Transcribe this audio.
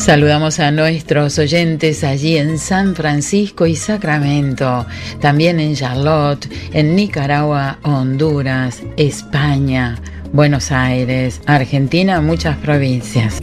Saludamos a nuestros oyentes allí en San Francisco y Sacramento, también en Charlotte, en Nicaragua, Honduras, España, Buenos Aires, Argentina, muchas provincias.